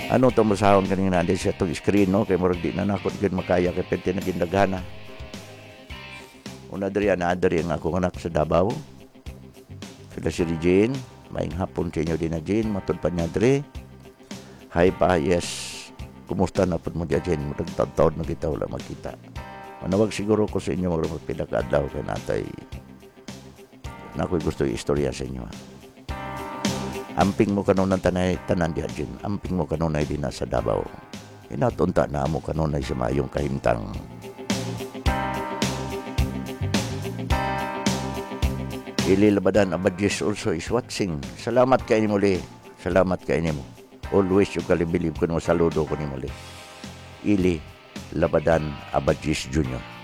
Ano itong masahon kanina din siya itong screen, no? Kaya murag di na nakot din makaya kaya pwede naging daghana. Una diri na diri ang akong anak sa Davao. Sila si Jane, maing hapon sa inyo din na Jane, matod pa niya diri. Hi pa, yes. Kumusta na po mo dyan, Jane? Murag taon na kita wala makita. Manawag siguro ko sa inyo magpila ka adlaw kay natay na ako'y gusto i-istorya sa inyo. Amping mo kanunay tanan diha Jane. Amping mo kanunay din na sa Davao. Inatunta na mo kanunay sa mayong kahimtang. Ililabadan Abadjes also is watching. Salamat kay ni muli. Salamat kay ni mo. Always yung kalibilib ko mo saludo ko ni muli. Ili Labadan Abadjes Jr.